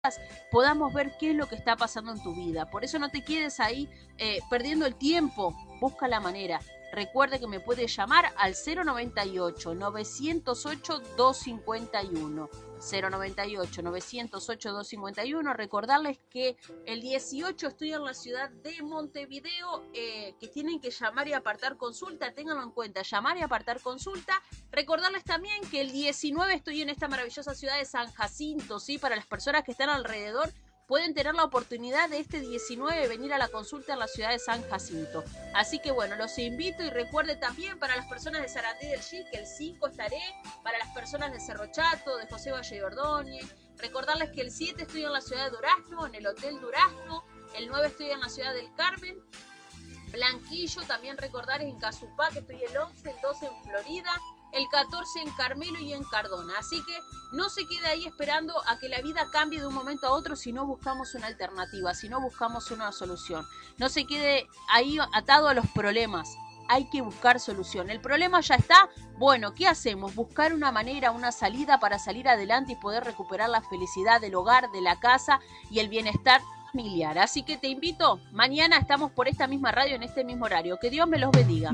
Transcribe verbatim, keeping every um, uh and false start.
podamos ver qué es lo que está pasando en tu vida. Por eso no te quedes ahí eh, perdiendo el tiempo, busca la manera. Recuerde que me puede llamar al cero noventa y ocho, novecientos ocho, doscientos cincuenta y uno. cero noventa y ocho, novecientos ocho, doscientos cincuenta y uno. Recordarles que el dieciocho estoy en la ciudad de Montevideo, eh, que tienen que llamar y apartar consulta. Ténganlo en cuenta, llamar y apartar consulta. Recordarles también que el diecinueve estoy en esta maravillosa ciudad de San Jacinto, ¿sí? Para las personas que están alrededor, pueden tener la oportunidad de este diecinueve venir a la consulta en la ciudad de San Jacinto. Así que bueno, los invito y recuerde también para las personas de Sarandí del G que el cinco estaré, para las personas de Cerro Chato, de José Valle Ordóñez. Recordarles que el siete estoy en la ciudad de Durazno, en el Hotel Durazno. El nueve estoy en la ciudad del Carmen. Blanquillo, también recordarles en Casupá que estoy el once, el doce en Florida, el catorce en Carmelo y en Cardona. Así que no se quede ahí esperando a que la vida cambie de un momento a otro si no buscamos una alternativa, si no buscamos una solución. No se quede ahí atado a los problemas. Hay que buscar solución. El problema ya está. Bueno, ¿qué hacemos? Buscar una manera, una salida para salir adelante y poder recuperar la felicidad del hogar, de la casa y el bienestar familiar. Así que te invito, mañana estamos por esta misma radio en este mismo horario. Que Dios me los bendiga.